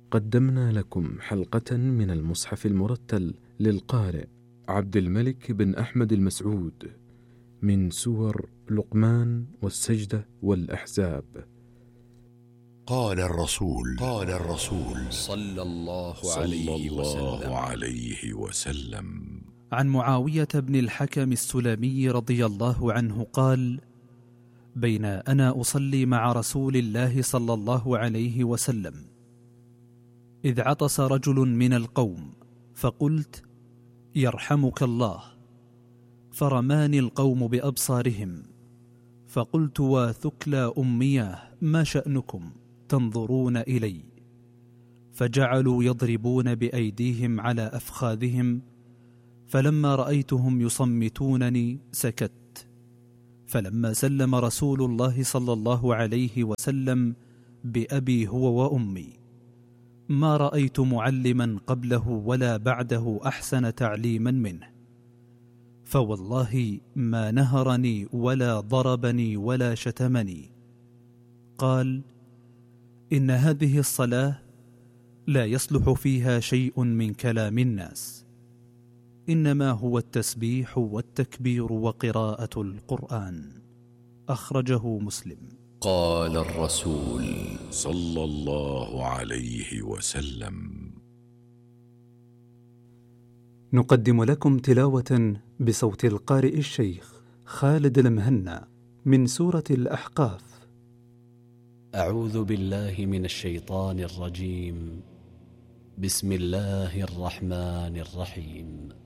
قدمنا لكم حلقة من المصحف المرتل للقارئ عبد الملك بن أحمد المسعود من سور لقمان والسجدة والأحزاب. قال الرسول صلى الله عليه وسلم عن معاوية بن الحكم السلمي رضي الله عنه قال: بين أنا أصلي مع رسول الله صلى الله عليه وسلم إذ عطس رجل من القوم، فقلت: يرحمك الله. فرماني القوم بأبصارهم، فقلت: وثكلى أمياه، ما شأنكم تنظرون إلي؟ فجعلوا يضربون بأيديهم على أفخاذهم، فلما رأيتهم يصمتونني سكت. فلما سلم رسول الله صلى الله عليه وسلم بأبي هو وأمي، ما رأيت معلما قبله ولا بعده أحسن تعليما منه، فوالله ما نهرني ولا ضربني ولا شتمني. قال: إن هذه الصلاة لا يصلح فيها شيء من كلام الناس، إنما هو التسبيح والتكبير وقراءة القرآن. أخرجه مسلم. قال الرسول صلى الله عليه وسلم. نقدم لكم تلاوة بصوت القارئ الشيخ خالد المهنا من سورة الأحقاف. أعوذ بالله من الشيطان الرجيم. بسم الله الرحمن الرحيم.